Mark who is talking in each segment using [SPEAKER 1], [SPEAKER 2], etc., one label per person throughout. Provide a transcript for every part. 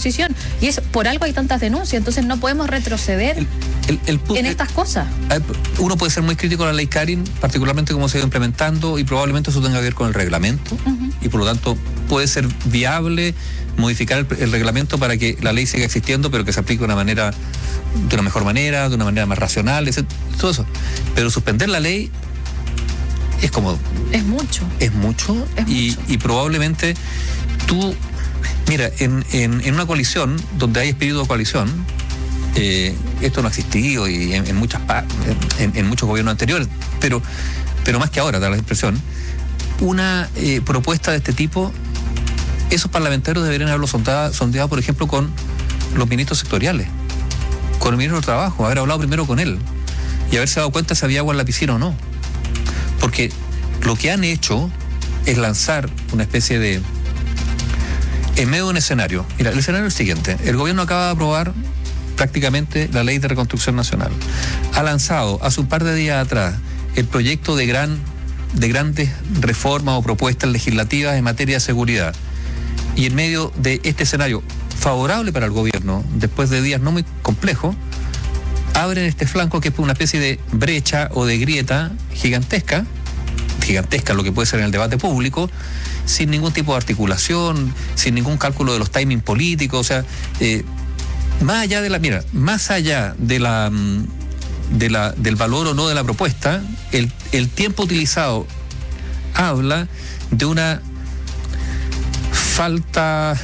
[SPEAKER 1] posición. Y es por algo hay tantas denuncias, entonces no podemos retroceder en estas cosas.
[SPEAKER 2] Uno puede ser muy crítico a la ley Karin, particularmente cómo se ha ido implementando, y probablemente eso tenga que ver con el reglamento, y por lo tanto puede ser viable modificar el reglamento para que la ley siga existiendo, pero que se aplique de una mejor manera, de una manera más racional, todo eso. Pero suspender la ley es como...
[SPEAKER 1] Es mucho.
[SPEAKER 2] Y probablemente tú... Mira, en una coalición, donde hay espíritu de coalición, esto no ha existido y en muchos gobiernos anteriores, pero más que ahora, da la impresión, una propuesta de este tipo, esos parlamentarios deberían haberlo sondeado, por ejemplo, con los ministros sectoriales, con el ministro del Trabajo, haber hablado primero con él y haberse dado cuenta si había agua en la piscina o no. Porque lo que han hecho es lanzar una especie de... En medio de un escenario. Mira, el escenario es el siguiente. El gobierno acaba de aprobar prácticamente la Ley de Reconstrucción Nacional. Ha lanzado hace un par de días atrás el proyecto de grandes reformas o propuestas legislativas en materia de seguridad. Y en medio de este escenario favorable para el gobierno, después de días no muy complejos, abren este flanco que es una especie de brecha o de grieta gigantesca lo que puede ser en el debate público, sin ningún tipo de articulación, sin ningún cálculo de los timings políticos, o sea, más allá del valor o no de la propuesta, el tiempo utilizado habla de una falta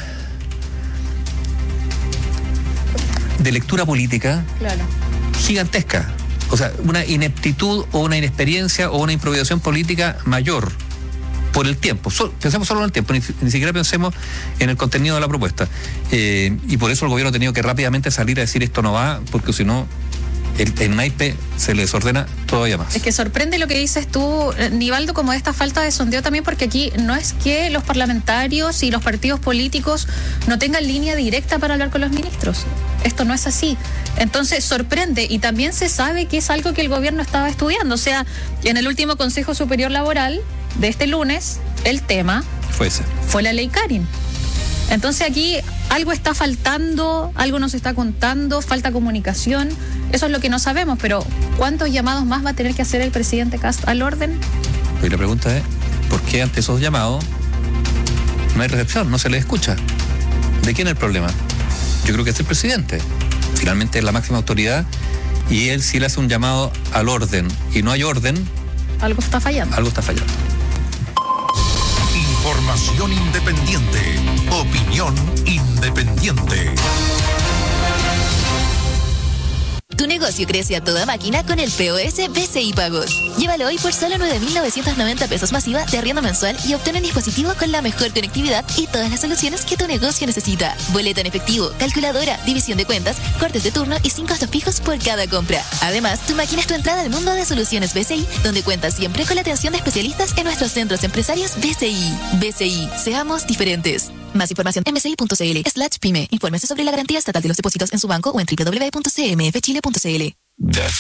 [SPEAKER 2] de lectura política gigantesca. O sea, una ineptitud o una inexperiencia o una improvisación política mayor por el tiempo. Pensemos solo en el tiempo, ni siquiera pensemos en el contenido de la propuesta. Y por eso el gobierno ha tenido que rápidamente salir a decir esto no va, porque si no, el naipe se le desordena todavía más.
[SPEAKER 1] Es que sorprende lo que dices tú, Nivaldo, como esta falta de sondeo también, porque aquí no es que los parlamentarios y los partidos políticos no tengan línea directa para hablar con los ministros. Esto no es así. Entonces sorprende, y también se sabe que es algo que el gobierno estaba estudiando. O sea, en el último Consejo Superior Laboral de este lunes, el tema fue la ley Karin. Entonces aquí algo está faltando, algo nos está contando, falta comunicación. Eso es lo que no sabemos, pero ¿cuántos llamados más va a tener que hacer el presidente Kast al orden?
[SPEAKER 2] Y la pregunta es, ¿por qué ante esos llamados no hay recepción, no se les escucha? ¿De quién es el problema? Yo creo que es el presidente. Finalmente es la máxima autoridad, y él, si le hace un llamado al orden y no hay orden,
[SPEAKER 1] algo está fallando.
[SPEAKER 3] Información independiente. Opinión independiente.
[SPEAKER 4] Tu negocio crece a toda máquina con el POS BCI Pagos. Llévalo hoy por solo 9.990 pesos masiva de arriendo mensual y obtén un dispositivo con la mejor conectividad y todas las soluciones que tu negocio necesita. Boleta en efectivo, calculadora, división de cuentas, cortes de turno y 5 costos fijos por cada compra. Además, tu máquina es tu entrada al mundo de soluciones BCI, donde cuentas siempre con la atención de especialistas en nuestros centros empresarios BCI. BCI, seamos diferentes. Más información en bci.cl/pyme. Infórmese sobre la garantía estatal de los depósitos en su banco o en www.cmfchile.cl.